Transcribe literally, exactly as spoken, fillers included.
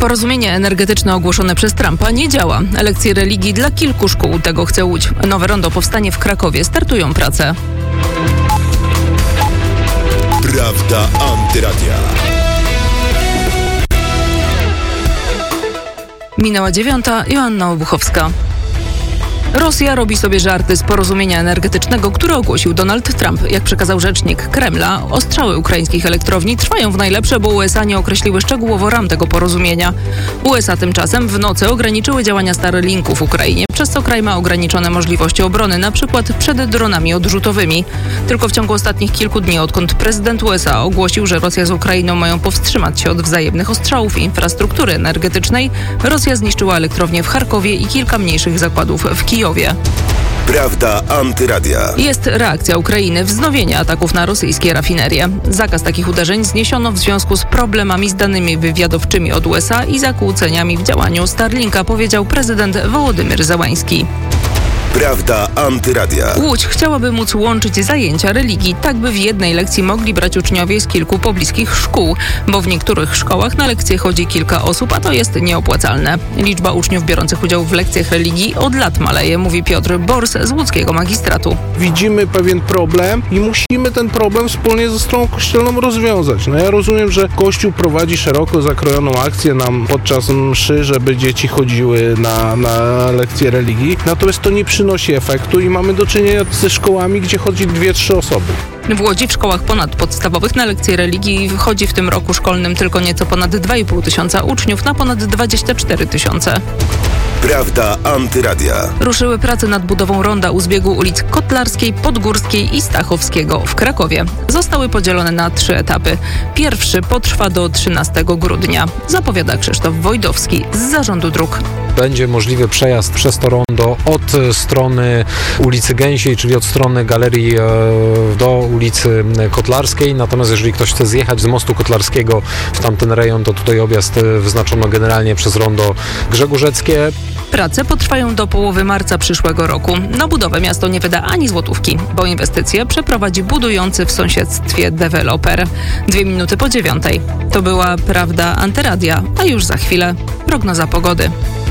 Porozumienie energetyczne ogłoszone przez Trumpa nie działa. Lekcje religii dla kilku szkół, tego chce Łódź. Nowe rondo powstanie w Krakowie. Startują prace. Prawda Antyradia. Minęła dziewiąta. Joanna Obuchowska. Rosja robi sobie żarty z porozumienia energetycznego, które ogłosił Donald Trump. Jak przekazał rzecznik Kremla, ostrzały ukraińskich elektrowni trwają w najlepsze, bo U S A nie określiły szczegółowo ram tego porozumienia. U S A tymczasem w nocy ograniczyły działania Starlinku w Ukrainie, przez co kraj ma ograniczone możliwości obrony, na przykład przed dronami odrzutowymi. Tylko w ciągu ostatnich kilku dni, odkąd prezydent U S A ogłosił, że Rosja z Ukrainą mają powstrzymać się od wzajemnych ostrzałów infrastruktury energetycznej, Rosja zniszczyła elektrownię w Charkowie i kilka mniejszych zakładów w Kijowie. Prawda Antyradia. Jest reakcja Ukrainy, wznowienie ataków na rosyjskie rafinerie. Zakaz takich uderzeń zniesiono w związku z problemami z danymi wywiadowczymi od U S A i zakłóceniami w działaniu Starlinka, powiedział prezydent Wołodymyr Zełański. Prawda Antyradia. Łódź chciałaby móc łączyć zajęcia religii, tak by w jednej lekcji mogli brać uczniowie z kilku pobliskich szkół, bo w niektórych szkołach na lekcje chodzi kilka osób, a to jest nieopłacalne. Liczba uczniów biorących udział w lekcjach religii od lat maleje, mówi Piotr Bors z łódzkiego magistratu. Widzimy pewien problem i musimy ten problem wspólnie ze stroną kościelną rozwiązać. No ja rozumiem, że Kościół prowadzi szeroko zakrojoną akcję nam podczas mszy, żeby dzieci chodziły na, na lekcje religii, natomiast to nie przynosi efektu i mamy do czynienia ze szkołami, gdzie chodzi dwie, trzy osoby. W Łodzi w szkołach ponadpodstawowych na lekcje religii chodzi w tym roku szkolnym tylko nieco ponad dwa i pół tysiąca uczniów na ponad dwadzieścia cztery tysiące. Prawda Antyradia. Ruszyły prace nad budową ronda u zbiegu ulic Kotlarskiej, Podgórskiej i Stachowskiego w Krakowie. Zostały podzielone na trzy etapy. Pierwszy potrwa do trzynastego grudnia. Zapowiada Krzysztof Wojdowski z Zarządu Dróg. Będzie możliwy przejazd przez to rondo od strony ulicy Gęsiej, czyli od strony galerii do ulicy Kotlarskiej. Natomiast jeżeli ktoś chce zjechać z mostu Kotlarskiego w tamten rejon, to tutaj objazd wyznaczono generalnie przez rondo Grzegórzeckie. Prace potrwają do połowy marca przyszłego roku. Na budowę miasto nie wyda ani złotówki, bo inwestycje przeprowadzi budujący w sąsiedztwie deweloper. Dwie minuty po dziewiątej. To była Prawda Antyradia, a już za chwilę prognoza pogody.